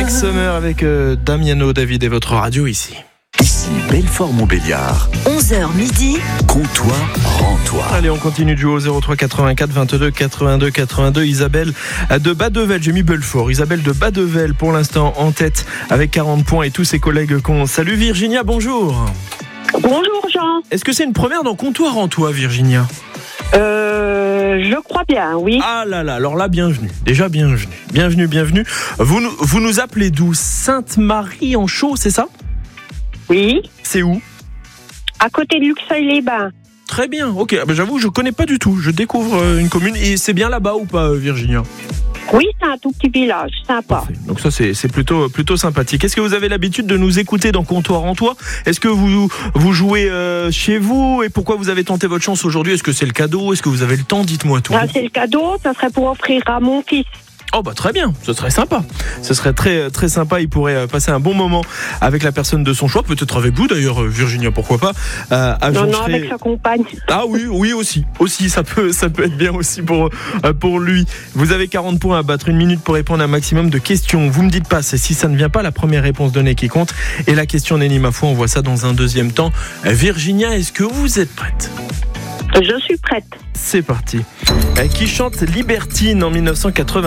Next Summer avec Damiano David et votre radio ici. Ici Belfort-Montbéliard. 11h midi. Comptoir Rends-toi. Allez, on continue du haut 03 84 22 82 82. Isabelle de Badevel, j'ai mis Belfort. Isabelle de Badevel pour l'instant en tête avec 40 points et tous ses collègues qu'on salue. Virginia, bonjour. Bonjour Jean. Est-ce que c'est une première dans Comptoir Rends-toi, Virginia ? Je crois bien, oui. Ah là là, alors là, bienvenue. Déjà, bienvenue. Vous nous appelez d'où ? Sainte-Marie-en-Chaux, c'est ça ? Oui. C'est où ? À côté de Luxeuil-les-Bains. Très bien, ok. J'avoue, je connais pas du tout. Je découvre une commune. Et c'est bien là-bas ou pas, Virginia ? Oui, c'est un tout petit village, sympa. Parfait. Donc ça, c'est plutôt sympathique. Est-ce que vous avez l'habitude de nous écouter dans Comptoir Rends-toi ? Est-ce que vous jouez chez vous ? Et pourquoi vous avez tenté votre chance aujourd'hui ? Est-ce que c'est le cadeau ? Est-ce que vous avez le temps ? Dites-moi tout. C'est le cadeau, ça serait pour offrir à mon fils. Oh bah très bien, ce serait sympa. Ce serait très très sympa. Il pourrait passer un bon moment avec la personne de son choix, peut-être avec vous d'ailleurs, Virginia, pourquoi pas. Non, avec sa compagne. Ah oui aussi, ça peut être bien aussi pour lui. Vous avez 40 points à battre, 1 minute pour répondre à un maximum de questions. Vous me dites pas, c'est si ça ne vient pas la première réponse donnée qui compte. Et la question n'est ni ma foi, on voit ça dans un deuxième temps. Virginia, est-ce que vous êtes prête ? Je suis prête. C'est parti. Qui chante Libertine en 1986 ?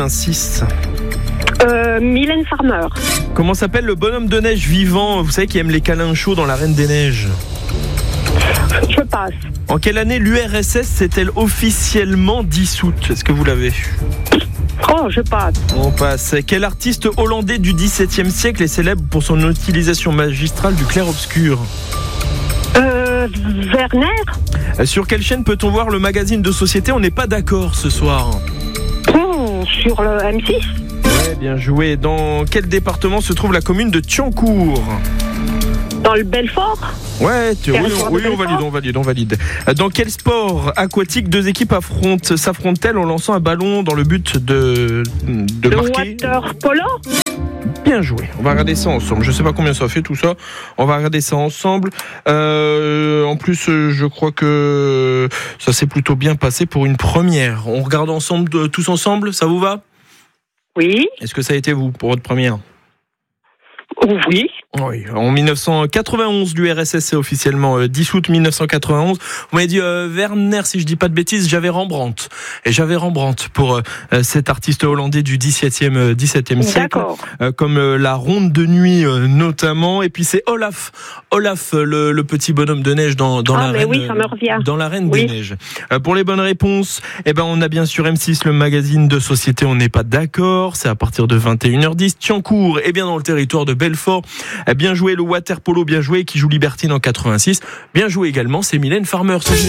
Mylène Farmer. Comment s'appelle le bonhomme de neige vivant, vous savez, qui aime les câlins chauds dans La Reine des Neiges ? Je passe. En quelle année l'URSS s'est-elle officiellement dissoute ? Est-ce que vous l'avez ? Oh, je passe. On passe. Quel artiste hollandais du XVIIe siècle est célèbre pour son utilisation magistrale du clair-obscur ? Werner. Sur quelle chaîne peut-on voir le magazine de société ? On n'est pas d'accord ce soir. Sur le M6. Ouais, bien joué. Dans quel département se trouve la commune de Thiancourt ? Dans le Belfort. Ouais, on valide. Dans quel sport aquatique 2 équipes s'affrontent-elles en lançant un ballon dans le but de marquer ? Le water polo. Bien joué. On va regarder ça ensemble. Je sais pas combien ça fait tout ça. On va regarder ça ensemble. En plus, je crois que ça s'est plutôt bien passé pour une première. On regarde ensemble, tous ensemble. Ça vous va ? Oui. Est-ce que ça a été vous pour votre première ? Oui. Oui, en 1991, l'URSS s'est officiellement dissoute. 1991. Vous m'avez dit Werner, si je dis pas de bêtises, j'avais Rembrandt. Et j'avais Rembrandt pour cet artiste hollandais du XVIIe siècle. Comme la Ronde de nuit notamment. Et puis c'est Olaf, le petit bonhomme de neige dans la Reine, dans La Reine des Neiges. Pour les bonnes réponses, on a bien sûr M6, le magazine de société. On n'est pas d'accord. C'est à partir de 21h10. Thiancourt est bien dans le territoire de Belfort. Bien joué le water polo, bien joué, qui joue Libertine en 86. Bien joué également, c'est Mylène Farmer.